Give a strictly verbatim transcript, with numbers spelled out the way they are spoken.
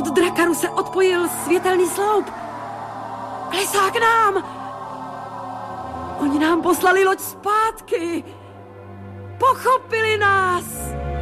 Od Drakaru se odpojil světelný sloup. Klesá k nám. Oni nám poslali loď zpátky. Pochopili nás.